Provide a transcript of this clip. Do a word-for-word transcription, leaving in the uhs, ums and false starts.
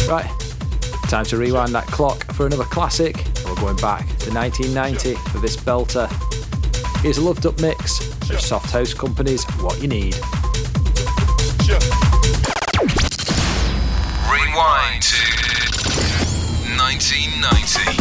Right, time to rewind that clock for another classic. We're going back to nineteen ninety for this belter. Here's a loved up mix of Soft House Company's What You Need. Rewind to nineteen ninety.